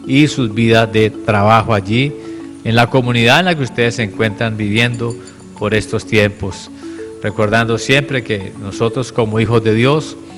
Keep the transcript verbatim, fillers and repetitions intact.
y sus vidas de trabajo allí, en la comunidad en la que ustedes se encuentran viviendo por estos tiempos. Recordando siempre que nosotros como hijos de Dios